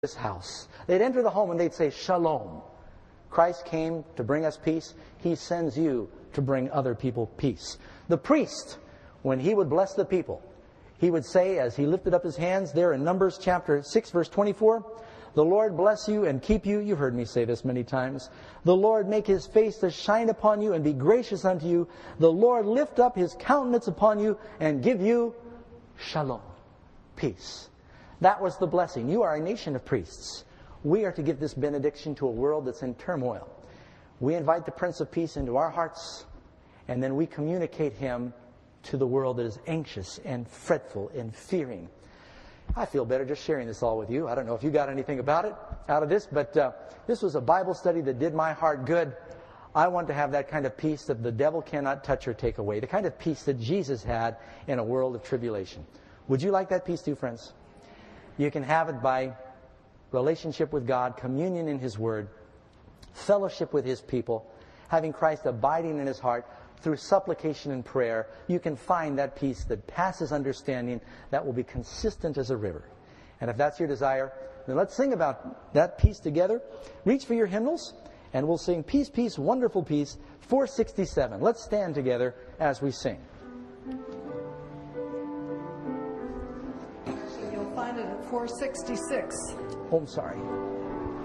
this house. They'd enter the home and they'd say, Shalom. Christ came to bring us peace. He sends you to bring other people peace. The priest, when he would bless the people, he would say, as he lifted up his hands there in Numbers chapter 6, verse 24, the Lord bless you and keep you. You've heard me say this many times. The Lord make His face to shine upon you and be gracious unto you. The Lord lift up His countenance upon you and give you Shalom, peace. That was the blessing. You are a nation of priests. We are to give this benediction to a world that's in turmoil. We invite the Prince of Peace into our hearts, and then we communicate Him to the world that is anxious and fretful and fearing. I feel better just sharing this all with you. I don't know if you got anything about it out of this, but this was a Bible study that did my heart good. I want to have that kind of peace that the devil cannot touch or take away, the kind of peace that Jesus had in a world of tribulation. Would you like that peace too, friends? You can have it by relationship with God, communion in His Word, fellowship with His people, having Christ abiding in His heart through supplication and prayer. You can find that peace that passes understanding, that will be consistent as a river. And if that's your desire, then let's sing about that peace together. Reach for your hymnals, and we'll sing Peace, Peace, Wonderful Peace, 467. Let's stand together as we sing. You'll find it at 466. Oh, I'm sorry.